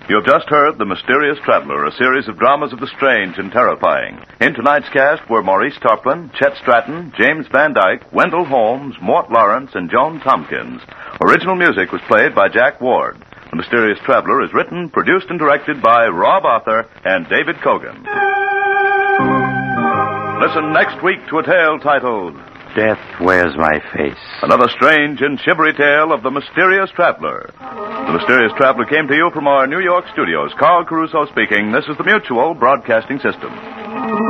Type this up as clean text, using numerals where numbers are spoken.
You have just heard The Mysterious Traveler, a series of dramas of the strange and terrifying. In tonight's cast were Maurice Tarplin, Chet Stratton, James Van Dyke, Wendell Holmes, Mort Lawrence, and Joan Tompkins. Original music was played by Jack Ward. The Mysterious Traveler is written, produced, and directed by Rob Arthur and David Kogan. Listen next week to a tale titled Death Wears My Face. Another strange and shivery tale of The Mysterious Traveler. The Mysterious Traveler came to you from our New York studios. Carl Caruso speaking. This is the Mutual Broadcasting System.